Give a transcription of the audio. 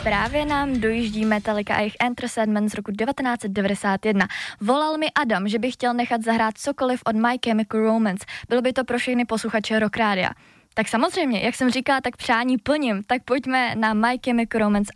Právě nám dojíždí Metallica a jejich Enter Sandman z roku 1991. Volal mi Adam, že by chtěl nechat zahrát cokoliv od My Chemical Romance. Bylo by to pro všechny posluchače Rock Rádia. Tak samozřejmě, jak jsem říkala, tak přání plním. Tak pojďme na My Chemical Romance